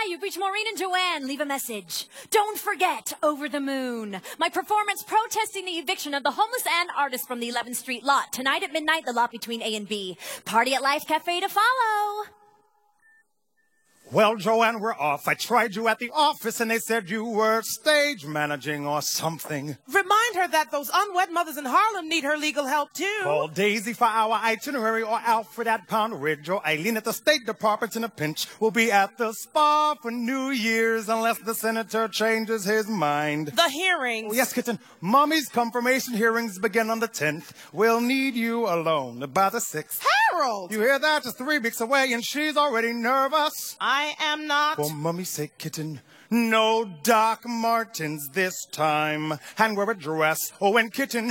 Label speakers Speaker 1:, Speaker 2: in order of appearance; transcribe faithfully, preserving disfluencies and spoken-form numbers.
Speaker 1: Hi, you've reached Maureen and Joanne. Leave a message. Don't forget, Over the Moon. My performance protesting the eviction of the homeless and artist from the eleventh Street lot. Tonight at midnight, the lot between A and B. Party at Life Cafe to follow.
Speaker 2: Well, Joanne, we're off. I tried you at the office and they said you were stage managing or something.
Speaker 3: Remind her that those unwed mothers in Harlem need her legal help, too.
Speaker 2: Call Daisy for our itinerary or Alfred at Pound Ridge or Eileen at the State Department in a pinch. We'll be at the spa for New Year's unless the senator changes his mind.
Speaker 3: The hearings.
Speaker 2: Oh, yes, kitten. Mommy's confirmation hearings begin on the tenth. We'll need you alone by the sixth.
Speaker 3: Harold!
Speaker 2: You hear that? Just three weeks away and she's already nervous.
Speaker 3: I am not.
Speaker 2: For mummy's sake, kitten, no Doc Martens this time. And wear a dress. Oh, and kitten,